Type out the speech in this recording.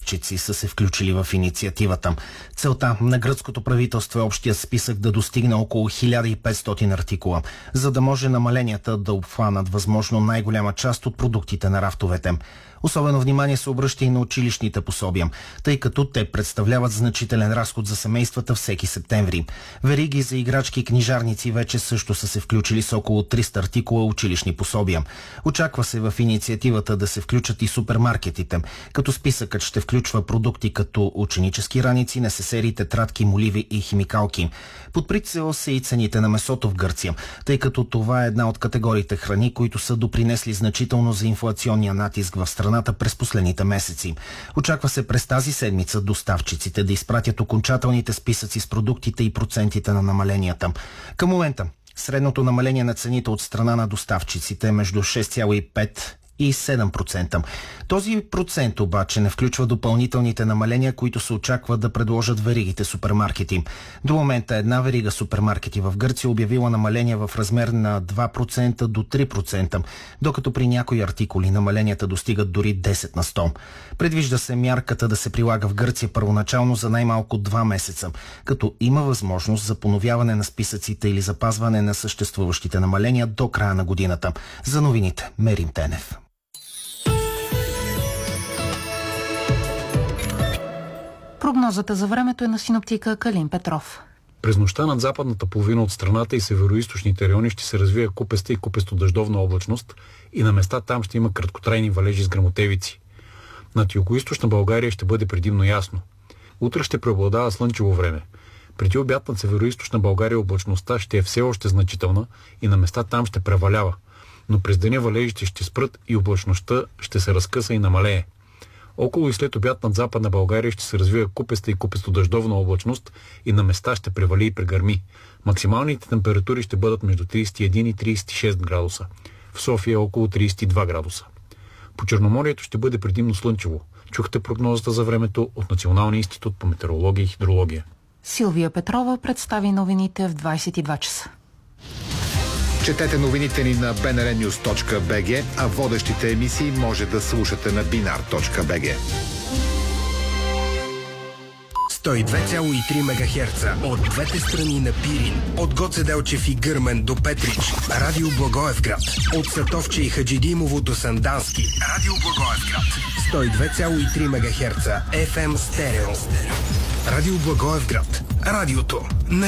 доставчици са се включили в инициативата. Целта на гръцкото правителство е общия списък да достигне около 1500 артикула, за да може намаленията да обхванат възможно най-голяма част от продуктите на рафтовете. Особено внимание се обръща и на училищните пособия, тъй като те представляват значителен разход за семействата всеки септември. Вериги за играчки и книжарници вече също са се включили с около 300 артикула училищни пособия. Очаква се в инициативата да се включат и супермаркетите, като списъкът ще включва продукти като ученически раници, несесери, тетрадки, моливи и химикалки. Под прицел са и цените на месото в Гърция, тъй като това е една от категориите храни, които са допринесли значително за инфлационния натиск в страната през последните месеци. Очаква се през тази седмица доставчиците да изпратят окончателните списъци с продуктите и процентите на намаленията. Към момента средното намаление на цените от страна на доставчиците е между 6,5 и 7%. Този процент обаче не включва допълнителните намаления, които се очаква да предложат веригите супермаркети. До момента една верига супермаркети в Гърция обявила намаление в размер на 2% до 3%, докато при някои артикули намаленията достигат дори 10 на 100. Предвижда се мярката да се прилага в Гърция първоначално за най-малко 2 месеца, като има възможност за поновяване на списъците или запазване на съществуващите намаления до края на годината. За новините Мерин Тенев. Прогнозата за времето е на синоптика Калин Петров. През нощта над западната половина от страната и североизточните райони ще се развие купеста и купесто-дъждовна облачност и на места там ще има краткотрайни валежи с гръмотевици. Над югоизточна България ще бъде предимно ясно. Утре ще преобладава слънчево време. Преди обяд над североизточна България облачността ще е все още значителна и на места там ще превалява. Но през деня валежите ще спрат и облачността ще се разкъса и намалее. Около и след обяд над западна България ще се развива купеста и купесто-дъждовна облачност и на места ще превали и прегърми. Максималните температури ще бъдат между 31 и 36 градуса. В София е около 32 градуса. По Черноморието ще бъде предимно слънчево. Чухте прогнозата за времето от Националния институт по метеорология и хидрология. Силвия Петрова представи новините в 22 часа. Четете новините ни на bnrnews.bg, а водещите емисии може да слушате на binar.bg. 102,3 МГц от двете страни на Пирин, от Гоце Делчев и Гърмен до Петрич, Радио Благоевград, от Сатовче и Хаджидимово до Сандански, Радио Благоевград, 102,3 МГц FM стерео. Радио Благоевград, радиото на